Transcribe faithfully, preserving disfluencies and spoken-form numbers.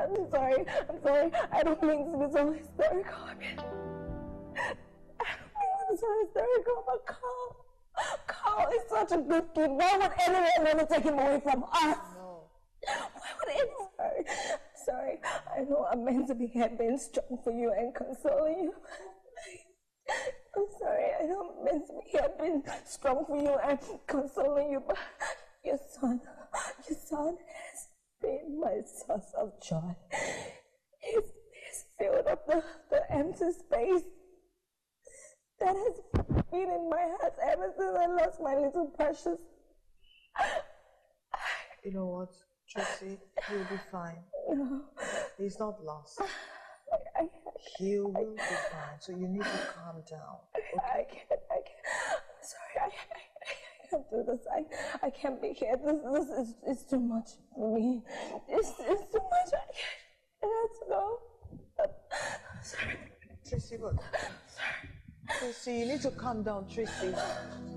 I'm sorry. I'm sorry. I don't mean to be so hysterical. I mean, I don't mean to be so hysterical, but Carl, Carl is such a good kid. Why would anyone want to take him away from us? No. Why would anyone? Sorry. Sorry. I know I'm meant to be here being strong for you and consoling you. I'm sorry. I know I'm meant to be here being strong for you and consoling you, but your son, your son has been my source of joy. He's, he's filled up the, the empty space that has been in my heart ever since I lost my little precious. You know what, Tracy? He'll be fine. No. He's not lost. I, I, He will be fine, so you need to calm down. Okay? I can't, I can't. I'm sorry, I, I, I can't do this. I, I can't be here. This, this is it's too much for me. It's, it's too much. I can't. It has to go. I'm sorry. Tracy, what? Sorry. Tracy, you need to calm down, Tracy.